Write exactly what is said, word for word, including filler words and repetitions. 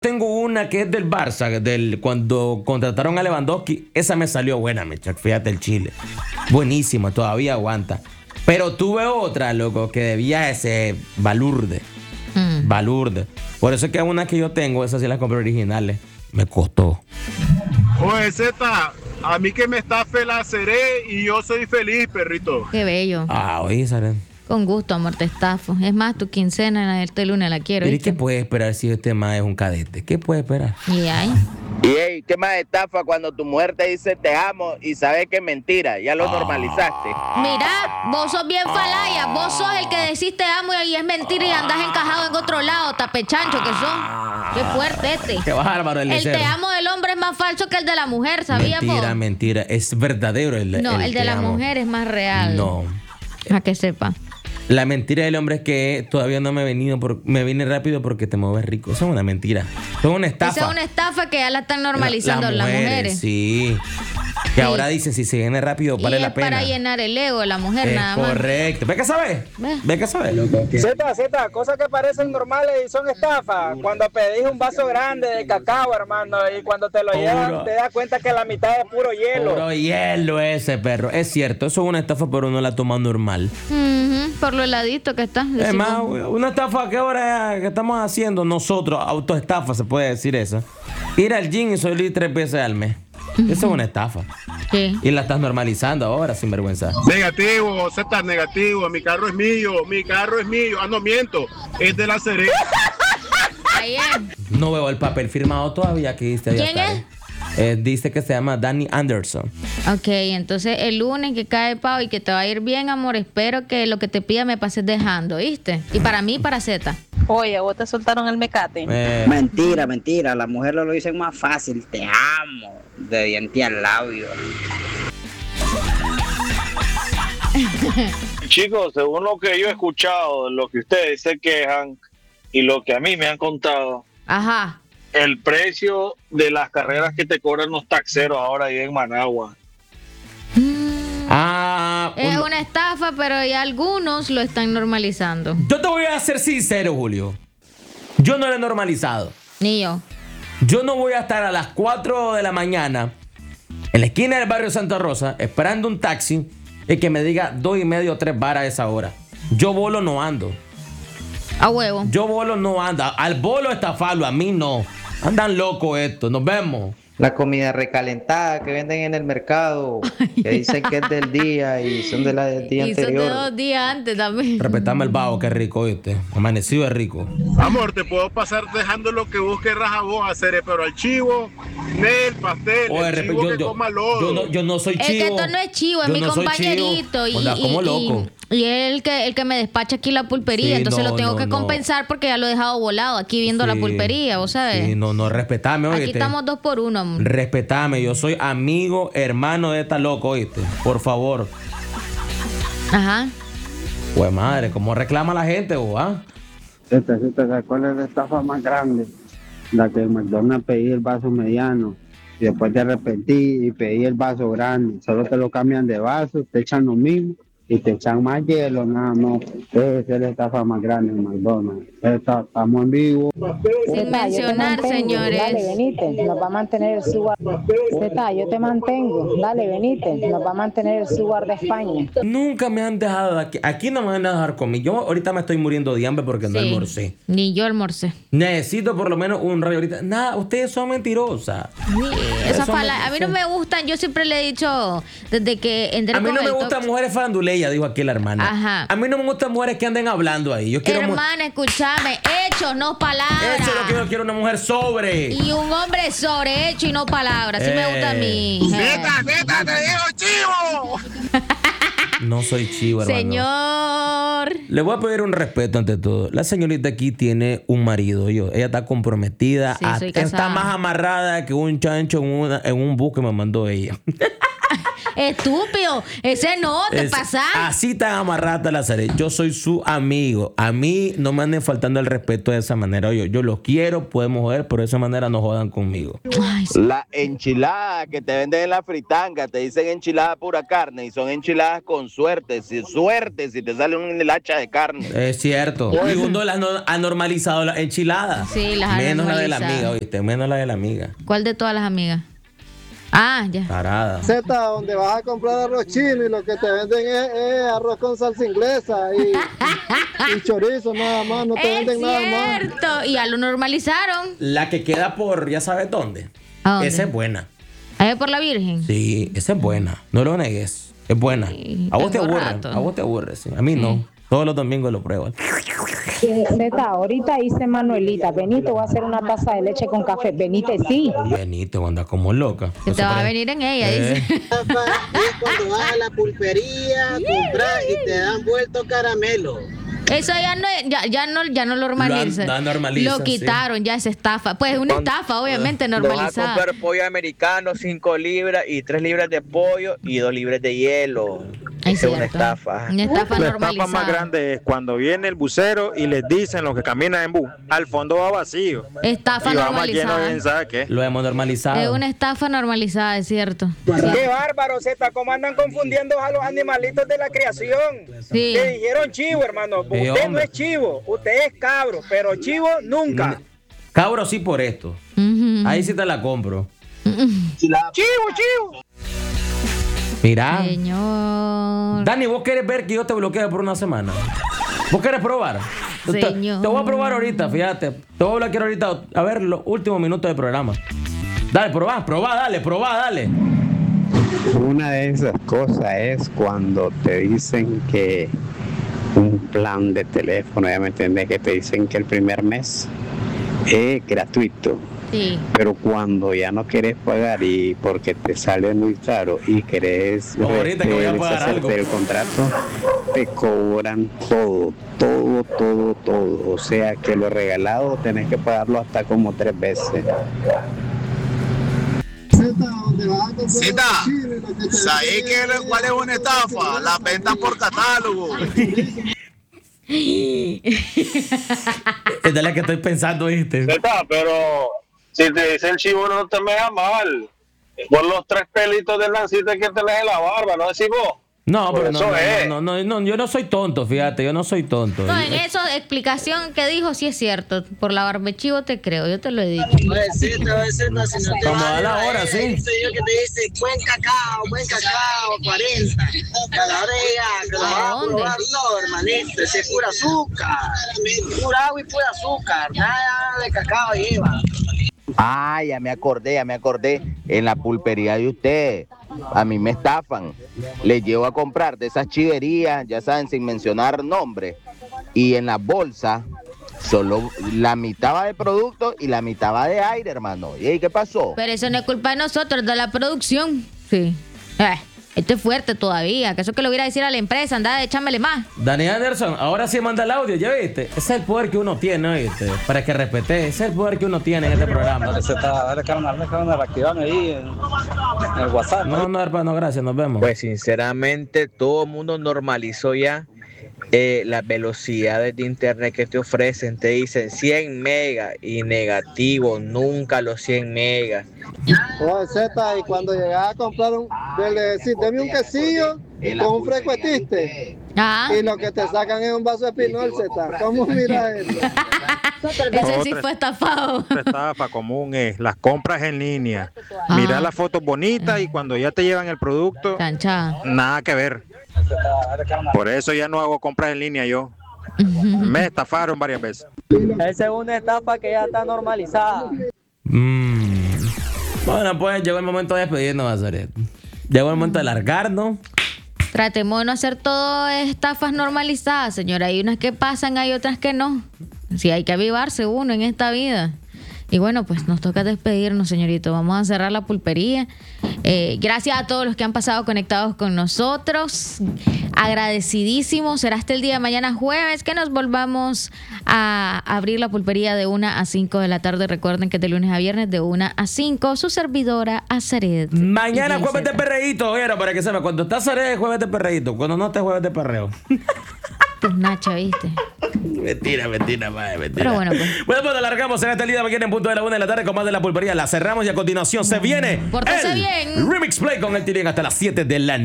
Tengo una que es del Barça, del, cuando contrataron a Lewandowski. Esa me salió buena, mecha. Fíjate el Chile. Buenísima, todavía aguanta. Pero tuve otra, loco, que debía ese balurde. Mm. Balurde. Por eso es que una que yo tengo, esas sí las compré originales. Me costó. Oye, Zeta, a mí que me estafe la seré y yo soy feliz, perrito. Qué bello. Ah, oye, Saren. Con gusto, amor, te estafo. Es más, tu quincena este lunes la quiero. ¿Y qué puede esperar si este más es un cadete? ¿Qué puede esperar? Y ahí. Y hey, ¿qué más estafa cuando tu mujer te dice te amo y sabes que es mentira? Ya lo ah. normalizaste. Mira, vos sos bien falaya. Vos sos el que decís te amo y es mentira y andás encajado en otro lado, tapechancho que sos. Qué fuerte este. Qué bárbaro el El te amo del hombre es más falso que el de la mujer, ¿sabías? Mentira, vos? mentira. Es verdadero el No, el, el de la amo. mujer es más real. No. A que sepa. La mentira del hombre es que todavía no me he venido por, me vine rápido porque te mueves rico. Eso es una mentira. Eso es una estafa. Eso es una estafa que ya la están normalizando las mujeres. Las mujeres. Sí. Que sí. Ahora dicen si se viene rápido vale y la es pena. Para llenar el ego de la mujer es nada más. Correcto. ¿Ve que sabes? ¿Ve? ¿Ve que sabes? Zeta, Zeta, cosas que parecen normales y son estafas. Cuando pedís un vaso grande de cacao, hermano, y cuando te lo llevan te das cuenta que la mitad es puro hielo. Puro hielo ese perro. Es cierto, eso es una estafa, pero uno la toma normal. Uh-huh, por lo heladito que está. Es más, una estafa que ahora que estamos haciendo nosotros, autoestafa se puede decir eso. Ir al gym y salir tres veces al mes. Uh-huh. Eso es una estafa. Sí. Y la estás normalizando ahora, sin vergüenza. Negativo, Z, negativo. Mi carro es mío, mi carro es mío. Ah, no miento, es de la Serena. No veo el papel firmado todavía que dice. ¿Quién es? Eh, dice que se llama Danny Anderson. Ok, entonces el lunes que cae Pau y que te va a ir bien, amor, espero que lo que te pida me pases dejando, ¿viste? Y para mí, para Z. Oye, vos te soltaron el mecate. Eh. Mentira, mentira. Las mujeres lo dicen más fácil. Te amo. De diente al labio. Chicos, según lo que yo he escuchado, lo que ustedes se quejan y lo que a mí me han contado. Ajá. El precio de las carreras que te cobran los taxeros ahora ahí en Managua. Mm, ah, es un... una estafa, pero ya algunos lo están normalizando. Yo te voy a ser sincero, Julio. Yo no lo he normalizado. Ni yo. Yo no voy a estar a las cuatro de la mañana en la esquina del barrio Santa Rosa esperando un taxi y que me diga dos y medio o tres varas a esa hora. Yo bolo no ando. A huevo. Yo bolo no anda. Al bolo estafarlo, a mí no. Andan locos estos. Nos vemos. La comida recalentada que venden en el mercado, que dicen que es del día y son de la del día y anterior. Y son de dos días antes también. Respetame el vago, que rico, ¿oíste? Amanecido es rico. Amor, te puedo pasar dejando lo que vos querrás a vos hacer, pero al chivo, el pastel, Oye, el chivo yo, que yo, coma lodo. Yo no, yo no soy chivo. Es que esto no es chivo, es yo mi no compañerito. Y, Onda, como y, loco. Y, y es el que, el que me despacha aquí la pulpería, sí, entonces no, lo tengo no, que no. compensar porque ya lo he dejado volado aquí viendo sí, la pulpería, ¿vos sabes? Sí, no, no, respetame, oíste. Aquí estamos dos por uno, amor. Respetame, yo soy amigo, hermano de esta loco, ¿oíste? Por favor. Ajá. Pues madre, ¿cómo reclama la gente, vos, ah? Esta, esta, ¿cuál es la estafa más grande? La que el McDonald's pedí el vaso mediano y después te arrepentí y pedí el vaso grande. Solo te lo cambian de vaso, te echan lo mismo y te echan más hielo, nada más. Esa es la estafa más grande en McDonald's. Esta, estamos en vivo. Sin mencionar, señores. Dale, venite, nos va a mantener el Subar. Zeta, yo te mantengo. Dale, venite, nos va a mantener el Subar de España. Nunca me han dejado aquí. Aquí no me van a dejar comer. Yo ahorita me estoy muriendo de hambre porque sí, no almorcé. Ni yo almorcé. Necesito por lo menos un rayo ahorita. Nada, ustedes son mentirosas. Sí, esa fala, a mí no me gustan. Yo siempre le he dicho desde que entré A mí con no me el gustan top... mujeres faranduleas, dijo aquí la hermana. Ajá. A mí no me gustan mujeres que anden hablando ahí. Yo quiero Hermana, escúchame. Hechos, no palabras. Eso es lo que yo quiero, una mujer sobre. Y un hombre sobre hecho y no palabras. Así eh. me gusta a mí. ¡Neta, neta, te digo chivo! No soy chivo, hermano. Señor. Le voy a pedir un respeto ante todo. La señorita aquí tiene un marido. Yo, ella está comprometida. Sí, a, soy está casada. más amarrada que un chancho en, una, en un bus que me mandó ella. Estúpido. Ese no, te Es- pasás. Así tan amarrata la serie. Yo soy su amigo. A mí no me anden faltando el respeto de esa manera. Oye, yo los quiero, podemos joder, pero de esa manera no jodan conmigo. Ay, sí. La enchilada que te venden en la fritanga, te dicen enchilada pura carne y son enchiladas con suerte. Si, suerte si te sale un hacha de carne. Es cierto. Y uno las no- ha normalizado las enchiladas. Sí, las ha Menos la de la normalizado. amiga, oíste. Menos la de la amiga. ¿Cuál de todas las amigas? Ah, ya. Tarada. Z, donde vas a comprar arroz chino y lo que te venden es, es arroz con salsa inglesa y, y chorizo nada más, no te Es venden nada más. cierto. Y ya lo normalizaron. La que queda por, ya sabes dónde. ¿A dónde? Esa es buena. Allá por la Virgen. Sí, esa es buena. No lo negues. Es buena. Sí, A vos te tengo aburre. rato. A vos te aburre, sí. A mí no. Todos los domingos lo pruebo. Z, ahorita hice Manuelita. Benito, voy a hacer una taza de leche con café. Benito, sí. Benito, anda como loca. Que te va a venir en ella, dice. Es cuando vas a la pulpería, compras y te dan vuelto caramelo. Eso ya no, ya, ya no, ya no lo normalizan. Lo- lo normalizan, Lo quitaron, ya es estafa. Pues una estafa, obviamente, Vas a normalizada. comprar pollo americano, cinco libras y tres libras de pollo y dos libras de hielo. Es Esa es una cierto. estafa. Una estafa La normalizada. estafa más grande es cuando viene el bucero y les dicen los que caminan en bus, al fondo va vacío. Estafa Y va más lleno normalizada. de quién sabe qué. Lo hemos normalizado. Es una estafa normalizada, es cierto. Qué bárbaro, Z, cómo andan confundiendo a los animalitos de la creación. Sí. Le dijeron chivo, hermano. Sí, Usted no hombre. es chivo, usted es cabro, pero chivo nunca. Cabro sí por esto. Ujú. Ahí sí te la compro. Chivo, chivo. Mira. Señor. Dani, ¿vos querés ver que yo te bloquee por una semana? ¿Vos querés probar? Te, Señor. te voy a probar ahorita, fíjate. Te voy a bloquear ahorita. A ver los últimos minutos del programa. Dale, probá, probá, dale, probá, dale. Una de esas cosas es cuando te dicen que un plan de teléfono, ya me entendés, que te dicen que el primer mes es gratuito. Sí. Pero cuando ya no querés pagar y porque te sale muy caro y querés Como ahorita que voy a pagar deshacerte algo. del contrato, te cobran todo, todo, todo, todo. O sea que lo regalado tenés que pagarlo hasta como tres veces. Zeta, ¿sabes qué, cuál es una estafa? La venta por catálogo. Es de la que estoy pensando, ¿viste? Zeta, pero si te dice el chivo no te me da mal. Por los tres pelitos de lancita que tenés en la barba, ¿no decís vos? No, Por pero no, eso no, es. no, no, no, yo no soy tonto, fíjate, yo no soy tonto. No, en eso, explicación que dijo, sí es cierto. Por la barbechivo te creo, yo te lo he dicho. Como a la hora, sí. que te dice buen cacao, buen cacao, cuarenta. A la hora ya, que lo vas a ¿A dónde? probar, no, hermanito, ese es pura azúcar. Pura agua y pura azúcar, nada de cacao lleva. Ah, ya me acordé, ya me acordé. En la pulpería de ustedes, a mí me estafan. Les llevo a comprar de esas chiverías, ya saben, sin mencionar nombres. Y en la bolsa, solo la mitad va de producto y la mitad va de aire, hermano. ¿Y qué pasó? Pero eso no es culpa de nosotros, de la producción. Sí. Eh, este es fuerte todavía. ¿Acaso que lo hubiera a decir a la empresa? Anda, échamele más. Dani Anderson, ahora sí manda el audio, ¿ya viste? Ese es el poder que uno tiene, ¿viste? Para que respete, ese es el poder que uno tiene en este programa. Dale, carnal, dale, carnal, activame ahí en, en el WhatsApp. No, no, hermano, gracias, nos vemos. Pues sinceramente todo el mundo normalizó ya eh, las velocidades de internet que te ofrecen. Te dicen cien megas y negativo, nunca los cien megas. Oye, Z, y cuando llegas a comprar un, le decís, deme un quesillo con un frecuetiste. Ah, Y lo que te sacan es un vaso de pinol, Z. ¿Cómo mira eso? ese sí fue estafado. Otra estafa común es las compras en línea. Ah. Mira las fotos bonitas y cuando ya te llevan el producto, Cancha. nada que ver. Por eso ya no hago compras en línea yo. Me estafaron varias veces. Esa es una estafa que ya está normalizada. Mm. Bueno, pues llegó el momento de despedirnos, Nazaret. Llegó el momento de largarnos. Tratemos de no hacer todo estafas normalizadas, señora. Hay unas que pasan, hay otras que no. Sí, hay que avivarse uno en esta vida. Y bueno, pues nos toca despedirnos, señorito. Vamos a cerrar la pulpería. Eh, gracias a todos los que han pasado conectados con nosotros. Agradecidísimos. Será hasta el día de mañana jueves que nos volvamos a abrir la pulpería de una a cinco de la tarde. Recuerden que de lunes a viernes de una a cinco. Su servidora Azaret. Mañana jueves de perreíto. Oye, para que sepa, cuando está Azaret es jueves de perreíto. Cuando no está es jueves de perreo. Pues Nacho, ¿viste? Mentira, mentira, madre, mentira. Pero bueno, pues. Bueno, pues alargamos en este día de mañana en punto de la una de la tarde con más de la pulpería. La cerramos y a continuación se viene Pórtese el bien. Remix Play con el Tilín hasta las siete de la noche.